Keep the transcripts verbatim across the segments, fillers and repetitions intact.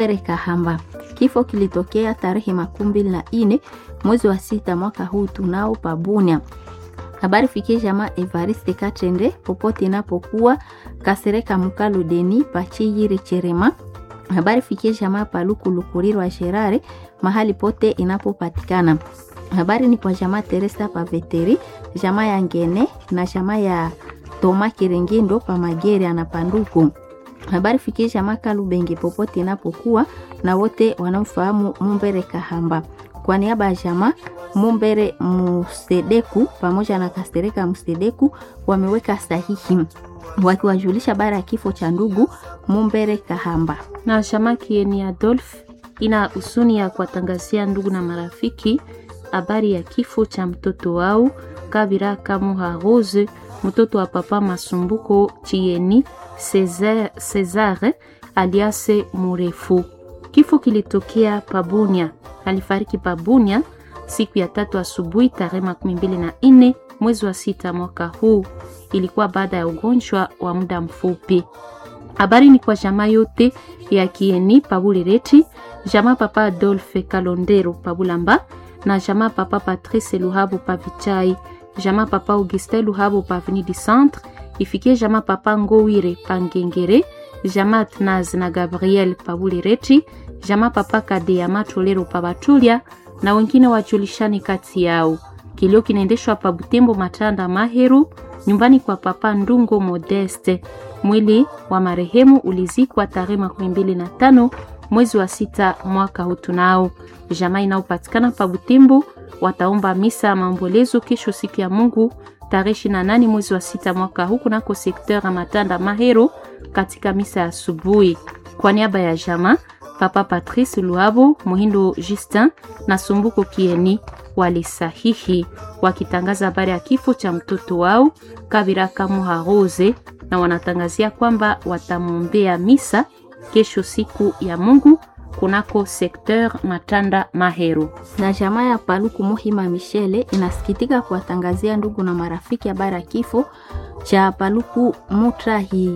Kahamba. Kifo kilitokea tarehe makumi mbili na nne mwezi wa sita mwaka huu tunao Pabunia. Habari fikie jamaa Evariste Katende popote inapokuwa Kasereka Mukalu Deni Pachiyiri Cherema. Habari fikie jamaa Paluku Lukurirwa Sherare mahali pote inapopatikana. Habari ni kwa jamaa Teresa Paveteri, jamaa ya Ngene na jamaa ya Toma Kirengindo pa Magere anapanduku. Habari fikie jamaa Kalubenge popote inapokuwa na wote wanaofahamu Mumbere Kahamba. Kwa niaba ya jamaa Mumbere Musedeku pamoja na Kastereka Musedeku wameweka sahihi wakiwajulisha bara ya kifo cha ndugu Mumbere Kahamba. Na jamaa Kieni Adolf ina usuni ya kuwatangazia ndugu na marafiki habari ya kifo cha mtoto wao Kabira Kamuha Rose, mtoto wa papa Masumbuko Chieni Cesare, Cesare alias Murefu. Kifo kilitokea Pabunia. Alifariki Pabunia siku ya tatu asubuhi tarehe makumi mbili na nne mwezi wa sita mwaka huu. Ilikuwa baada ya ugonjwa wa muda mfupi. Habari ni kwa jamaa yote ya Kieni Pabulireti, jamaa papa Adolphe Kalondero Pabulamba na jamaa papa Patrice Luhabo Pavichai, jamaa papa Augustin Luhabo Paveni du Centre, ifikie jamaa papa Ngowire Pangengere, jamaa Tnaz na Gabriel Pabulireti, jamaa papa Kadea Matolero Pabatulia na wengine wajulishani kati yao. Kilio kinaendeshwa pa Butembo Matanda Maheru, nyumbani kwa papa Ndungo Modeste. Mwili wa marehemu ulizikwa tarehe makumi mbili na tano mwezi wa sita mwaka huu tunao. Jamaa inayopatikana pa Butembo wataomba misa maombolezo kesho siku ya Mungu tarehe ishirini na nane mwezi wa sita mwaka huu kunako sekteur Matanda Maheru katika misa ya asubuhi. Kwa niaba ya jamaa papa Patrice Luabo, Muhindo Justin na Sumbuko Kieni walisahihi wakitangaza habari ya kifo cha mtoto wao Kabira Kamuha Rose, na wanatangazia kwamba watamuombea misa kesho siku ya Mungu kunako sekteur Matanda Maheru. Na jamaa ya Paluku Muhima Michele inasikitika kuwatangazia ndugu na marafiki habari ya kifo cha Paluku Mutrahi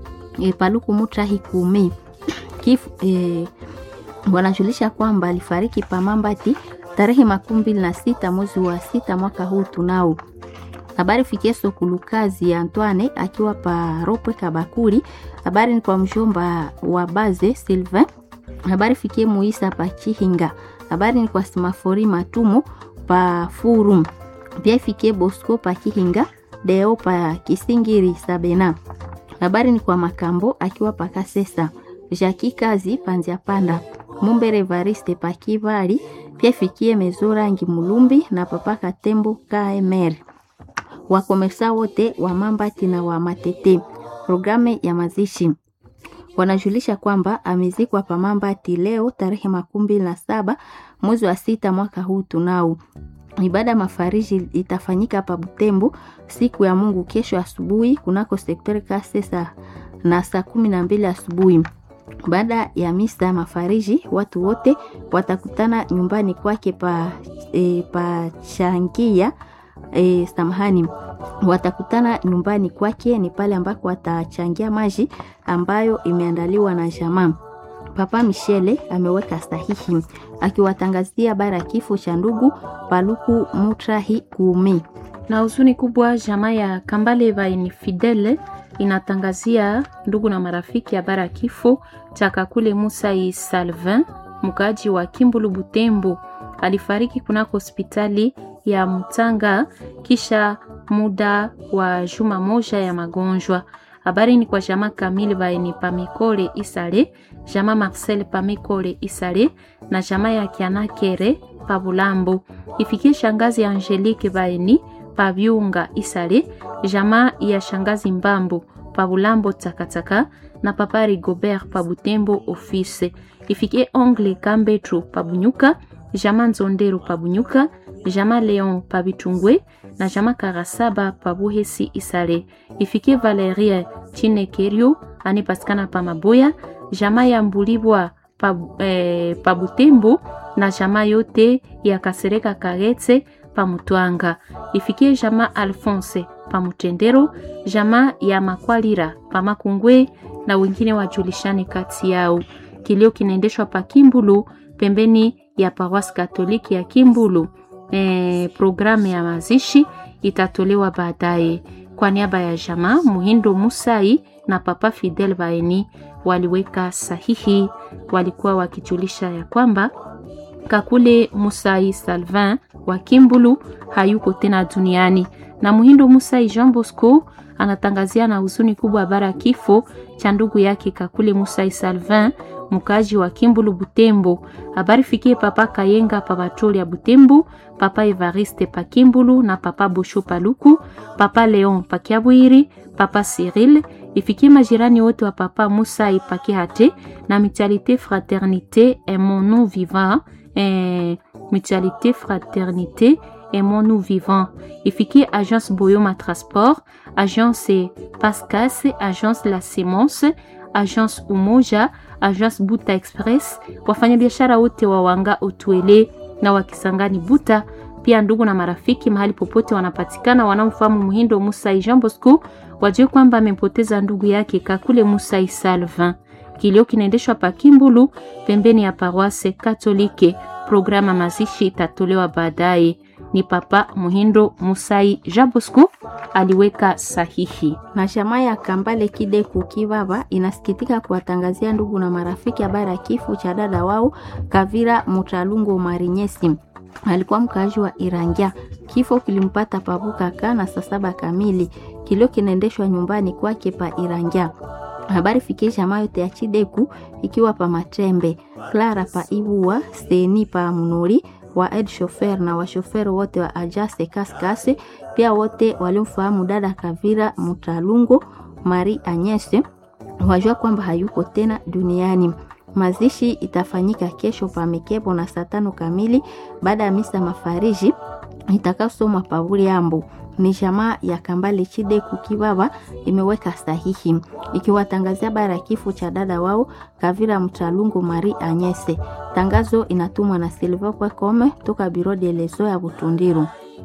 e, Paluku Mutrahi Kumi. Kifo e, wanajulisha kwamba alifariki Pamambati tarehe makumi mbili na sita mwezi wa sita mwaka huu tunao. Habari fikie Sokulukazi ya Antoine akiwa pa Ropwe Kabakuri. Habari ni kwa mjomba wa Baze Sylvain. Habari fikie Muisa pa Chihinga. Habari ni kwa Simafori Matumo pa Furum. Pia fikie Bosco pa Chihinga, Deo pa Kisingiri Sabena. Habari ni kwa Makambo akiwa pa Kasesa. Jaki Kazi Panzia Panda. Mumbere Variste pa Kivari. Pia fikie Mezora Ngimulumbi na papa Katembo K M R. Wakomersa wote wa Mambati na wa Matete. Programe ya mazishi wanajulisha kwamba amezikwa pa Mambati leo tarehe makumi mbili na saba mwezi wa sita mwaka huu tunao. Ibada mafariji itafanyika pa Butembo siku ya Mungu kesho asubuhi kunako sektori Kasesa na saa kumi na mbili asubuhi. Baada ya misa mafariji watu wote watakutana nyumbani kwake pa e, pa Changia e, samahani watakutana nyumbani kwake ni pale ambako watachangia maji ambayo imeandaliwa na jamaa. Papa Michele ameweka sahihi akiwatangazia bara kifo cha ndugu Paluku Mutrahi Kumi. Na huzuni kubwa jamaa ya Kambale Vaini Fidele inatangazia ndugu na marafiki habari ya kifo cha Kakule Musa I Salvin, mkaji wa Kimbulu Butembo. Alifariki kunako hospitali ya Mutanga kisha muda wa juma moja ya magonjwa. Habari ni kwa jamaa Kamili Vaini Pamikole Isale, jamaa Marcel Pamikole Isale na jamaa ya Kianakere Pabulambo. Ifikie shangazi ya Angelique Vaini Pabiunga Isale, jamaa ya shangazi Mbambo Pabulambo Takataka na papa Rigobert Pabutembo Office. Ifikie Ongle Kambetru Pabunyuka, jamaa Nzondero Pabunyuka, jamaa Leon Pabitungwe na jamaa Karasaba Pabuhesi Isale. Ifikie Valerie Chinekerio anipatikana pa Maboya, jamaa ya Mbulibwa Pabu, eh, Pabutembo na jamaa yote ya Kasereka Karetse Pamutwanga. Ifikie jamaa Alphonse Pamutendero, jamaa ya Makwalira Pamakungwe na wengine wajulishani kati yao. kilio kinaendeshwa pa Kimbulu pembeni ya paroisse Katoliki ya Kimbulu. E, programu ya mazishi itatolewa baadaye. Kwa niaba ya jamaa, Muhindo Musai na Papa Fidel Baeni waliweka sahihi. Walikuwa wakijulisha ya kwamba Kakule Musai Salvin wa Kimbulu hayuko tena duniani, na Muhindo Musai Jean Bosco anatangazia na huzuni kubwa habari ya kifo cha ndugu yake Kakule Musai Salvin, mkaji wa Kimbulu Butembo. Habari fikie Papa Kayenga pa Batoli ya Butembo, Papa Evariste pa Kimbulu na Papa Bosho Paluku, Papa Leon pa Kiabwiri, Papa Cyril. Ifikie majirani wote wa Papa Musai pa Kihate na Mutualité Fraternité et Mon Nom Vivant, eh, Mutualité Fraternité et Mon Nom Vivant. Ifikie Agence Boyoma Transport, Agence Pascas, Agence La Semence, Agence Umoja, Agence Buta Express, wafanyabiashara wote wa Wanga Otuele na wakisangani Buta, pia ndugu na marafiki mahali popote wanapatikana wanaomfahamu Muhindo Musai Jean Bosco wajue kwamba amempoteza ndugu yake Kakule Musai Salvin. Kilio kinaendeshwa pa Kimbulu pembeni ya paroisse Katolike. Programa mazishi itatolewa baadaye. Ni Papa Muhindo Musai Jean Bosco aliweka sahihi. Na jamaa ya Kambale Kideku Kibaba inasikitika kuwatangazia ndugu na marafiki habari ya kifo cha dada wao Kavira Mutalungo Marinyesi. Alikuwa mkaaji wa Irangia. Kifo kilimpata pabuka kana saa saba kamili. Kilio kinaendeshwa nyumbani kwake pa Irangia. Habari fikie jamaa yote ya Chideku ikiwa pa Matembe, Clara pa Ibua, Steni pa Munori, wa Ed Chauffeur na wa chauffeur wote wa Ajaste Kaskase, pia wote waliomfahamu dada Kavira Mutalungo Mari Anyese wajua kwamba hayuko tena duniani. Mazishi itafanyika kesho pa Mikebo na saa tano kamili baada ya misa mafariji itakasomwa pa Buriambo. Ni jamaa ya Kambale Chideku Kibaba imeweka sahihi ikiwatangazia bara ya kifo cha dada wao Kavira Mutalungo Mari Anyese. Tangazo inatumwa na Silva kwa Kome toka Biro de Lezo ya Butundiru.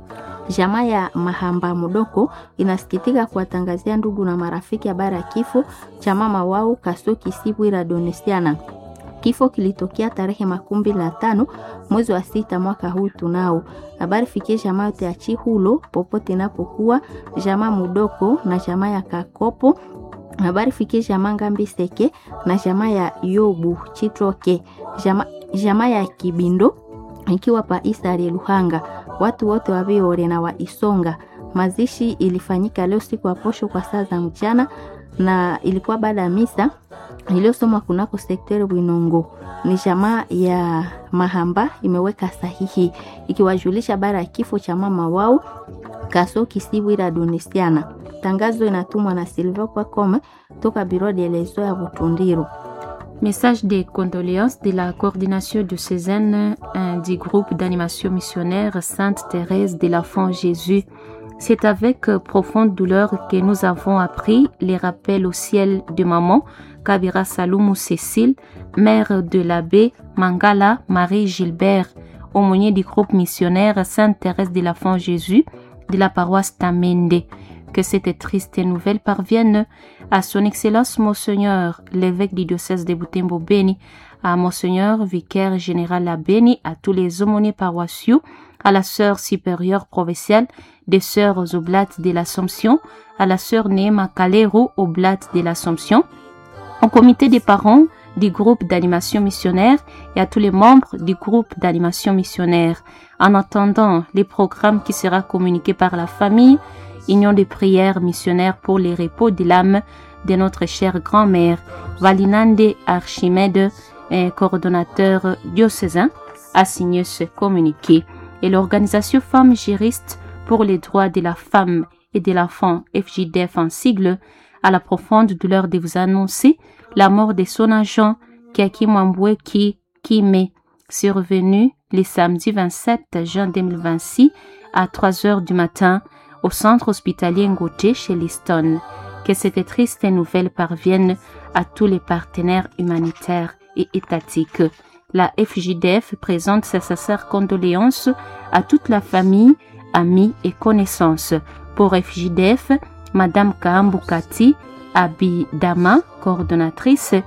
Jamaa ya Mahamba Mudoko inasikitika kuwatangazia ndugu na marafiki habari ya kifo cha mama wao Kasoki Sibwira Donesiana. Kifo kilitokea tarehe makumi na tano mwezi wa sita mwaka huu tunao. Habari fikie jamaa yote ya Chihulo popote inapokuwa, jamaa Mudoko na jamaa ya Kakopo. Habari fikie jamaa Ngambi Seke na jamaa ya Yobu Chitroke, jamaa jamaa ya Kibindo ikiwa pa Isari Luhanga, watu wote wa Biore na wa Isonga. Mazishi ilifanyika leo siku ya posho kwa saa za mchana na ilikuwa baada ya misa iliyosomwa kunako sekteri Winongo. Ni jamaa ya Mahamba imeweka sahihi ikiwajulisha bara ya kifo cha mama wao Kasoki Sibwira Donesiana. Tangazo inatumwa na Silva kwa Kome toka Biro de Lezo ya Butundiru. Message de condoléances de la coordination diocésaine du groupe d'animation missionnaire Sainte Thérèse de l'Enfant Jésus. C'est avec profonde douleur que nous avons appris les rappels au ciel de maman Kabira Saloumou Cécile, mère de l'abbé Mangala Marie Gilbert, aumônier du groupe missionnaire Sainte Thérèse de l'Enfant Jésus de la paroisse Tamende. Que cette triste nouvelle parvienne à son Excellence Monseigneur, l'évêque du diocèse de Butembo Beni, à Monseigneur, vicaire général à Beni, à tous les aumôniers paroissiaux, à la sœur supérieure provinciale des sœurs oblates de l'Assomption, à la sœur Neema Kalero oblate de l'Assomption, au comité des parents du groupe d'animation missionnaire et à tous les membres du groupe d'animation missionnaire. En attendant les programmes qui sera communiqués par la famille, Union de prières missionnaires pour les repos de l'âme de notre chère grand-mère, Valinande Archimède, coordonnateur diocésain, a signé ce communiqué. Et l'organisation Femmes juristes pour les droits de la femme et de l'enfant, F J D F en sigle, a la profonde douleur de vous annoncer la mort de son agent, Kiaki Mwambwe Ki Kime, survenu le samedi vingt-sept juin deux mille vingt-six à trois heures du matin au centre hospitalier Ngoté chez Liston. Que cette triste nouvelle parvienne à tous les partenaires humanitaires et étatiques. La F J D F présente ses sincères condoléances à toute la famille, amis et connaissances. Pour F J D F, Madame Kahambukati Abidama, coordonnatrice,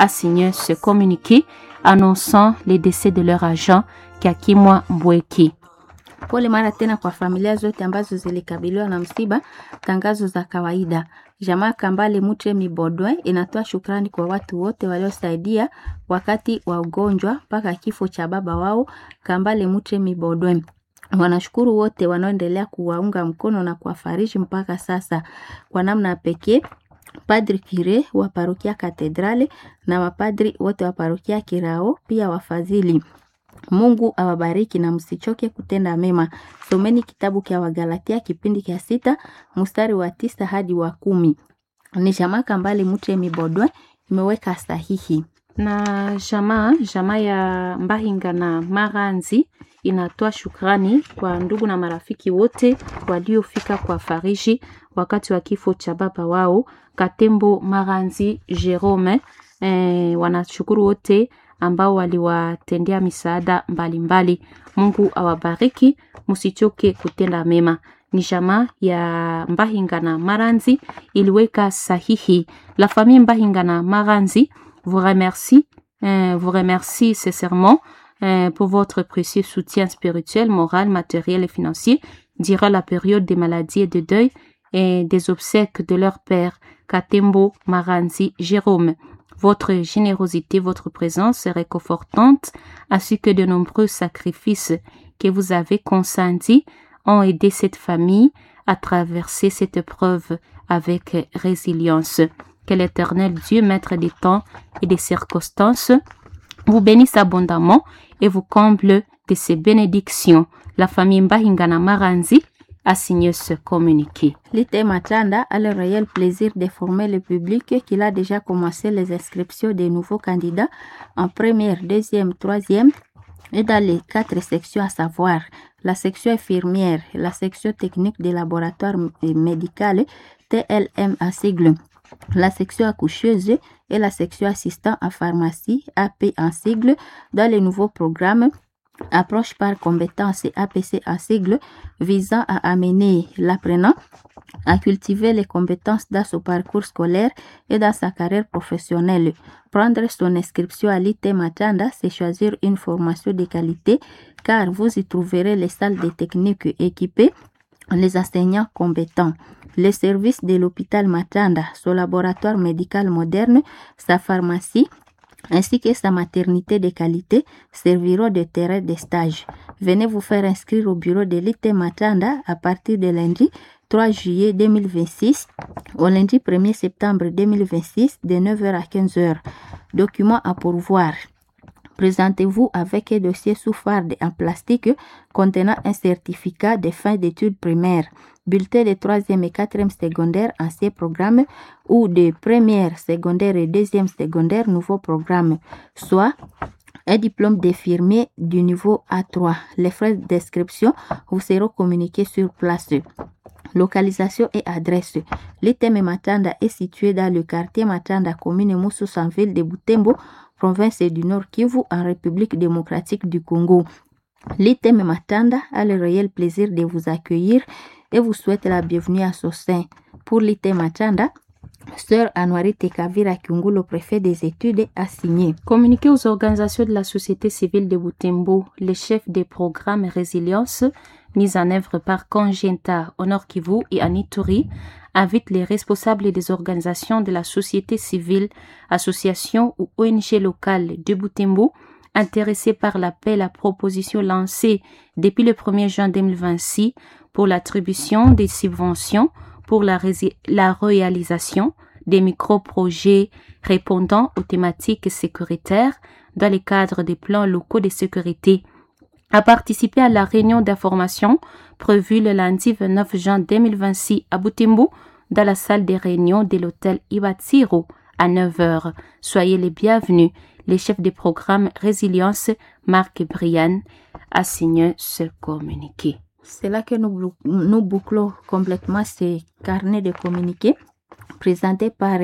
a signé ce communiqué annonçant les décès de leur agent Kakimwa Mbweki. Pole mara tena kwa familia zote ambazo zilikabiliwa na msiba. Tangazo za kawaida. Jamaa Kambale Mutre Mibodwe inatoa shukrani kwa watu wote waliosaidia wakati wa ugonjwa mpaka kifo cha baba wao Kambale Mutre Mibodwe. Wanashukuru wote wanaoendelea kuwaunga mkono na kuwafariji mpaka sasa. Kwa namna pekee, Padri Kire wa parokia Katedrale na mapadri wote wa parokia Kirao, pia wafadhili. Mungu awabariki na msichoke kutenda mema. Someni kitabu kia Wagalatia kipindi kia sita mstari wa tisa hadi wa kumi. Ni jamaa Kambale Mutre Mibodwe imeweka sahihi. Na jamaa jamaa ya Mbahinga na Maranzi inatoa shukrani kwa ndugu na marafiki wote waliofika kwa fariji wakati wa kifo cha baba wao Katembo Maranzi Jerome. Eh, wanashukuru wote ambao waliwatendea misaada mbalimbali. Mungu awabariki, msichoke kutenda mema. Ni jamaa ya Mbahinga na Maranzi iliweka sahihi. La famille Mbahinga na Maranzi vous remercie, euh, vous remercie sincèrement euh, pour votre précieux soutien spirituel, moral, matériel et financier durant la période des maladies et de deuil et des obsèques de leur père, Katembo Maranzi Jérôme. Votre générosité, votre présence est réconfortante, ainsi que de nombreux sacrifices que vous avez consentis ont aidé cette famille à traverser cette épreuve avec résilience. Que l'Éternel Dieu, maître des temps et des circonstances, vous bénisse abondamment et vous comble de ses bénédictions. La famille Mbahingana Maranzi a signé ce communiqué. L'I T Matanda a le réel plaisir d'informer le public qu'il a déjà commencé les inscriptions des nouveaux candidats en première, deuxième, troisième et dans les quatre sections à savoir la section infirmière, la section technique des laboratoires médicaux T L M à sigle, la section accoucheuse et la section assistant à pharmacie A P en sigle dans les nouveaux programmes approche par compétences A P C en sigle visant à amener l'apprenant à cultiver les compétences dans son parcours scolaire et dans sa carrière professionnelle. Prendre son inscription à l'I T Matanda, c'est choisir une formation de qualité car vous y trouverez les salles de techniques équipées, les enseignants compétents. Les services de l'hôpital Matanda, son laboratoire médical moderne, sa pharmacie, ainsi que sa maternité de qualité serviront de terrain de stage. Venez vous faire inscrire au bureau de l'I T Matanda à partir de lundi trois juillet deux mille vingt-six au lundi premier septembre deux mille vingt-six de neuf heures à quinze heures. Documents à pourvoir. Présentez-vous avec un dossier sous farde en plastique contenant un certificat de fin d'études primaires, bulletin de troisième et quatrième secondaire ancien programme ou de première, secondaire et deuxième secondaire nouveau programme, soit un diplôme d'infirmier du niveau A trois. Les frais d'inscription vous seront communiqués sur place. Localisation et adresse. L'I T M Matanda est situé dans le quartier Matanda, commune Moussous en ville de Butembo, province du Nord Kivu, en République démocratique du Congo. L'I T M Matanda a le réel plaisir de vous accueillir et vous souhaite la bienvenue à son sein. Pour l'I T Matanda, Sœur Anouari Tekavira Kyungu, le préfet des études, a signé. Communiqué aux organisations de la société civile de Butembo, le chef des programmes Résilience mis en œuvre par Congenta au Nord Kivu et en Ituri invite les responsables des organisations de la société civile, associations ou O N G locales de Butembo intéressés par l'appel à proposition lancée depuis le premier juin deux mille vingt-six pour l'attribution des subventions pour la, ré- la réalisation des micro-projets répondant aux thématiques sécuritaires dans le cadre des plans locaux de sécurité, à participer à la réunion d'information prévue le lundi vingt-neuf juin deux mille vingt-six à Butembo dans la salle des réunions de l'hôtel Ibatsiro à neuf heures. Soyez les bienvenus. Le chef des programmes Résilience, Marc Brian, a signé ce communiqué. C'est là que nous, nous bouclons complètement ces carnets de communiqués présentés par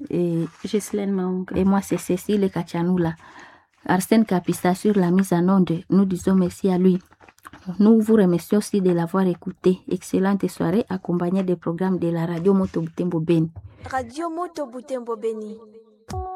Ghislaine Maunga. Et moi, c'est Cécile Kachanula. Arsène Kapissa sur la mise en onde. Nous disons merci à lui. Nous vous remercions aussi de l'avoir écouté. Excellente soirée accompagnée des programmes de la radio Moto Butembo Beni. Radio Moto Butembo Beni.